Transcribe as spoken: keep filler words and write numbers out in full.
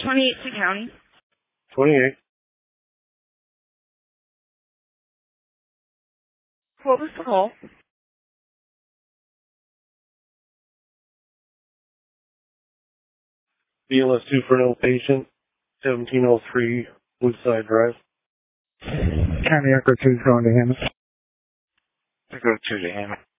twenty-eight Sioux County. twenty-eight. What was the call? B L S two for an outpatient, seventeen oh three Woodside Drive. County Echo two is going to Hammond. Echo two to Hammond.